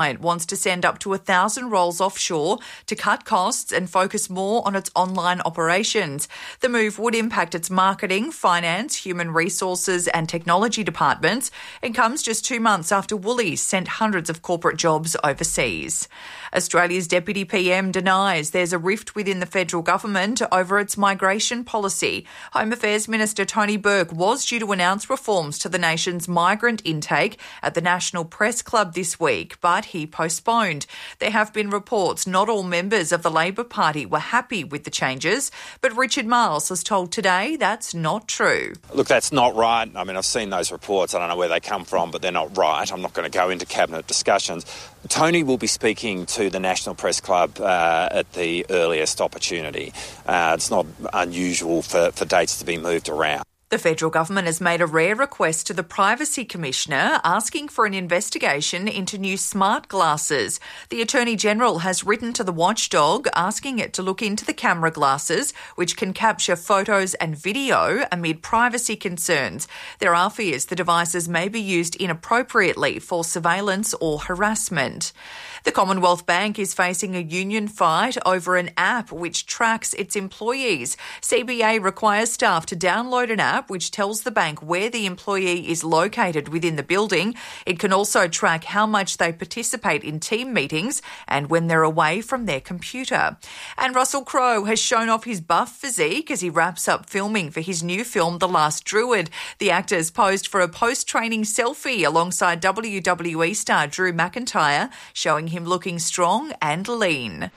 It wants to send up to 1,000 roles offshore to cut costs and focus more on its online operations. The move would impact its marketing, finance, human resources and technology departments and comes just 2 months after Woolies sent hundreds of corporate jobs overseas. Australia's Deputy PM denies there's a rift within the federal government over its migration policy. Home Affairs Minister Tony Burke was due to announce reforms to the nation's migrant intake at the National Press Club this week, but he postponed. There have been reports not all members of the Labor Party were happy with the changes, but Richard Marles has told Today that's not true. Look, that's not right. I mean, I've seen those reports. I don't know where they come from, but they're not right. I'm not going to go into cabinet discussions. Tony will be speaking to the National Press Club at the earliest opportunity. It's not unusual for dates to be moved around. The federal government has made a rare request to the Privacy Commissioner asking for an investigation into new smart glasses. The Attorney-General has written to the watchdog asking it to look into the camera glasses, which can capture photos and video amid privacy concerns. There are fears the devices may be used inappropriately for surveillance or harassment. The Commonwealth Bank is facing a union fight over an app which tracks its employees. CBA requires staff to download an app which tells the bank where the employee is located within the building. It can also track how much they participate in team meetings and when they're away from their computer. And Russell Crowe has shown off his buff physique as he wraps up filming for his new film, The Last Druid. The actor's posed for a post-training selfie alongside WWE star Drew McIntyre, showing him looking strong and lean.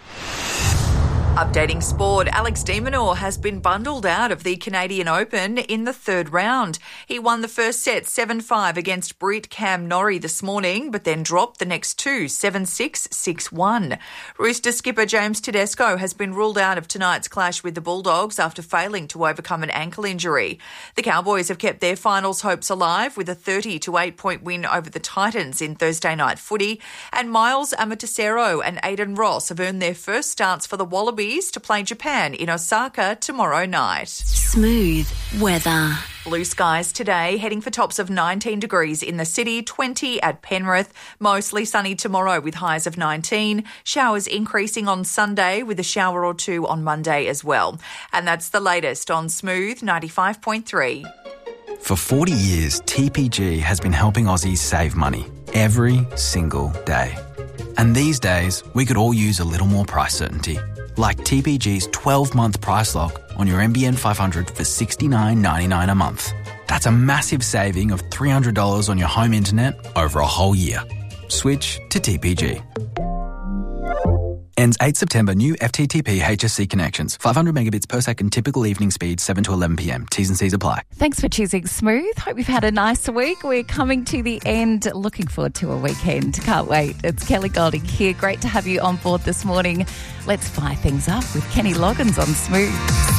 Updating sport, Alex de Minaur has been bundled out of the Canadian Open in the third round. He won the first set 7-5 against Brit Cam Norrie this morning, but then dropped the next two 7-6, 6-1. Rooster skipper James Tedesco has been ruled out of tonight's clash with the Bulldogs after failing to overcome an ankle injury. The Cowboys have kept their finals hopes alive with a 30-8 point win over the Titans in Thursday night footy, and Miles Amatosero and Aidan Ross have earned their first starts for the Wallabies to play Japan in Osaka tomorrow night. Smooth weather. Blue skies today, heading for tops of 19 degrees in the city, 20 at Penrith. Mostly sunny tomorrow with highs of 19. Showers increasing on Sunday with a shower or two on Monday as well. And that's the latest on Smooth 95.3. For 40 years, TPG has been helping Aussies save money every single day. And these days, we could all use a little more price certainty. Like TPG's 12-month price lock on your NBN 500 for $69.99 a month. That's a massive saving of $300 on your home internet over a whole year. Switch to TPG. Ends 8 September. New FTTP HSC connections. 500 megabits per second. Typical evening speed 7 to 11 p.m. T's and C's apply. Thanks for choosing Smooth. Hope you've had a nice week. We're coming to the end. Looking forward to a weekend. Can't wait. It's Kelly Golding here. Great to have you on board this morning. Let's fire things up with Kenny Loggins on Smooth.